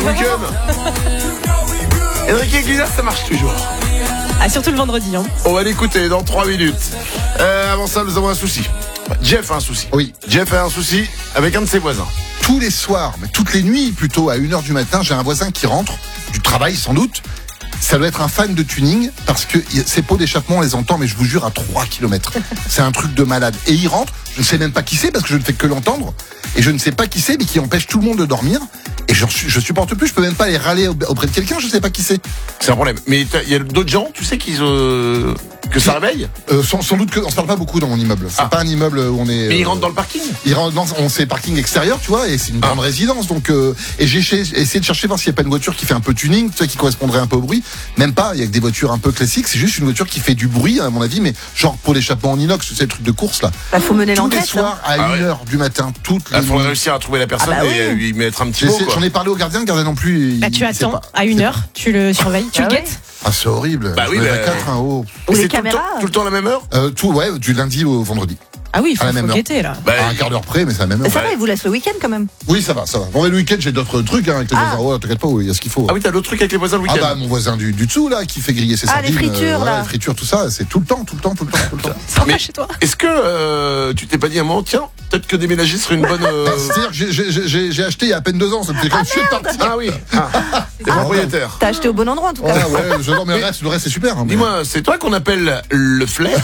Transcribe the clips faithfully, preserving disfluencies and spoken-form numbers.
week-end. Enrique Iglesias, ça marche toujours. Ah, surtout le vendredi. Hein. On va l'écouter dans trois minutes. Euh, avant ça, nous avons un souci. Jeff a un souci. Oui. Jeff a un souci avec un de ses voisins. Tous les soirs, mais toutes les nuits plutôt, à une heure du matin, j'ai un voisin qui rentre, du travail sans doute. Ça doit être un fan de tuning, parce que ses pots d'échappement, on les entend, mais je vous jure, à trois kilomètres. C'est un truc de malade. Et il rentre, je ne sais même pas qui c'est, parce que je ne fais que l'entendre, et je ne sais pas qui c'est, mais qui empêche tout le monde de dormir. Et je, je supporte plus, je peux même pas aller râler auprès de quelqu'un, je sais pas qui c'est. C'est un problème. Mais il y a d'autres gens, tu sais, qu'ils, euh, que ça réveille euh, sans, sans doute qu'on se parle pas beaucoup dans mon immeuble. C'est ah. pas un immeuble où on est. Mais euh, ils rentrent dans le parking. Ils rentrent dans, on c'est parking extérieur, tu vois, et c'est une grande ah. résidence. Donc, euh, et j'ai essayé de chercher voir s'il y a pas une voiture qui fait un peu tuning, tu sais, qui correspondrait un peu au bruit. Même pas. Il y a que des voitures un peu classiques. C'est juste une voiture qui fait du bruit, à mon avis, mais genre pour l'échappement en inox, c'est le truc de course là. Bah, faut mener l'enquête. Tous les soirs à ah une ouais. heure du matin, toutes les. Il faut réussir à trouver la personne ah bah et oui. lui mettre un petit mot. J'en ai parlé au gardien, le gardien non plus. Il, bah tu il attends à une heure, tu le surveilles, tu bah le oui. guettes. Ah c'est horrible. Bah oui, bah... bah... quatre, hein, oh. Ou les c'est caméras. Tout le, temps, tout le temps à la même heure euh, Tout, ouais, du lundi au vendredi. Ah oui, il faut, faut guetter là. Bah, à un quart d'heure près, mais c'est la même heure. Ça va, il vous laisse le week-end quand même. Oui, ça va, ça va. Bon, mais le week-end, j'ai d'autres trucs hein, avec les ah. voisins. Oh, t'inquiète pas, il y a ce qu'il faut. Ah oui, t'as d'autres trucs avec les voisins le week-end. Ah bah, mon voisin du, du dessous, là, qui fait griller ses ah, sardines. Ah, les fritures, euh, là. Ouais, les fritures, tout ça, c'est tout le temps, tout le temps, tout le temps, tout le temps. Sympa chez toi. Est-ce que euh, tu t'es pas dit à un moment, tiens, peut-être que déménager serait une bonne. Euh... Bah, c'est-à-dire que j'ai acheté il y a à peine deux ans, ça me fait quand même chier de partir. Ah oui, ah, t'es propriétaire. T'as acheté au bon endroit en tout cas. Ah ouais, je non, mais le reste, le reste c'est super. Hein, mais... Dis-moi, c'est toi qu'on appelle le flair.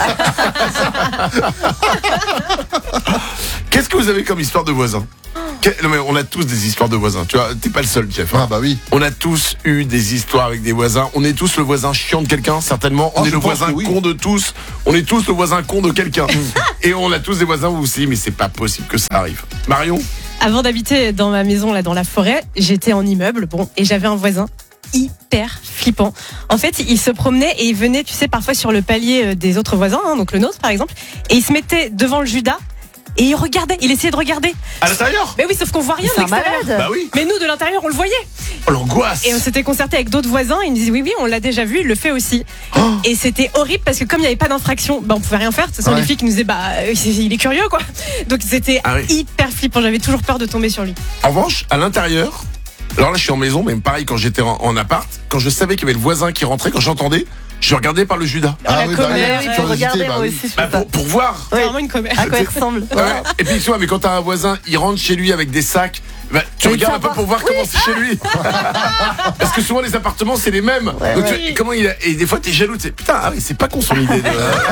Qu'est-ce que vous avez comme histoire de voisins? Non mais on a tous des histoires de voisins, tu vois, t'es pas le seul Jeff. Hein. Ah bah oui. On a tous eu des histoires avec des voisins, on est tous le voisin chiant de quelqu'un, certainement, on oh, est le voisin oui. con de tous, on est tous le voisin con de quelqu'un. Et on a tous des voisins où vous aussi, mais c'est pas possible que ça arrive. Marion? Avant d'habiter dans ma maison là dans la forêt, j'étais en immeuble, bon, et j'avais un voisin hyper flippant. En fait, il se promenait et il venait, tu sais, parfois sur le palier des autres voisins, hein, donc le nôtre par exemple, et il se mettait devant le Judas. Et il regardait, il essayait de regarder. À l'intérieur? Mais oui, sauf qu'on voit rien de l'extérieur. Bah oui. Mais nous, de l'intérieur, on le voyait. Oh, l'angoisse. Et on s'était concerté avec d'autres voisins. Ils nous disaient oui, oui, on l'a déjà vu, il le fait aussi. Oh. Et c'était horrible parce que comme il n'y avait pas d'infraction, bah on pouvait rien faire. Ce sont ouais. les filles qui nous disaient bah il est curieux quoi. Donc c'était ah oui. hyper flippant. J'avais toujours peur de tomber sur lui. En revanche, à l'intérieur, alors là je suis en maison, mais pareil quand j'étais en, en appart, quand je savais qu'il y avait le voisin qui rentrait, quand j'entendais. Je regardais par le Judas. Ah, la oui, commère, bah, oui, pour regarder, moi aussi. Bah, pour, pour voir. C'est ouais. vraiment une commère. À quoi il ressemble. Ouais. Et puis tu vois, mais quand t'as un voisin, il rentre chez lui avec des sacs. Bah, tu mais regardes un peu pour voir oui. comment c'est chez lui. Parce que souvent les appartements c'est les mêmes. Ouais, Donc, ouais. Tu, et comment il a, et des fois t'es jaloux. Tu sais, putain, ah oui, c'est pas con son idée. De...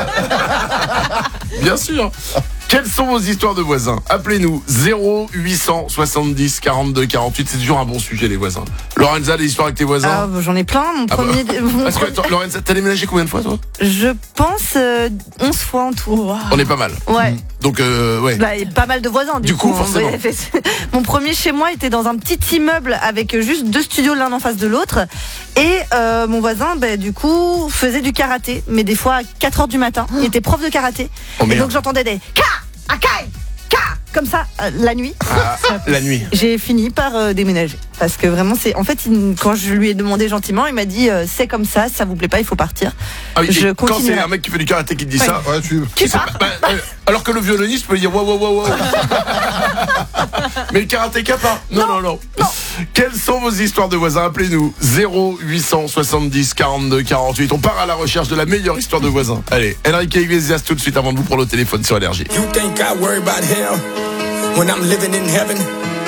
Bien sûr. Quelles sont vos histoires de voisins? Appelez-nous zéro huit cent soixante-dix quarante-deux quarante-huit. C'est toujours un bon sujet les voisins. Lorenza, des histoires avec tes voisins? Ah, j'en ai plein. Mon ah premier. Bah. Mon Parce que attends, Lorenza, t'as déménagé combien de fois toi? Je pense euh, onze fois en tout. Wow. On est pas mal. Ouais. Donc euh, ouais. Bah, pas mal de voisins. Du, du coup, coup forcément. Ouais, mon premier chez moi était dans un petit immeuble avec juste deux studios l'un en face de l'autre. Et euh, mon voisin, bah, du coup, faisait du karaté, mais des fois à quatre heures du matin. Il était prof de karaté. Oh, et donc j'entendais des ka, akai, ka, comme ça euh, la nuit. Ah, la nuit. J'ai fini par euh, déménager parce que vraiment c'est en fait il, quand je lui ai demandé gentiment, il m'a dit euh, c'est comme ça, ça vous plaît pas, il faut partir. Ah oui, je quand c'est un mec qui fait du karaté qui te dit ouais. ça, ouais, tu... qui bah, bah, euh, alors que le violoniste peut dire wow wow wow wow. Mais le karatéka pas. Non non, non non non. Quelles sont vos histoires de voisins? Appelez-nous zéro huit cent soixante-dix quarante-deux quarante-huit. On part à la recherche de la meilleure histoire de voisins. Allez, Enrique Iglesias tout de suite avant de vous prendre le téléphone sur Énergie. You think I worry about hell when I'm living in heaven?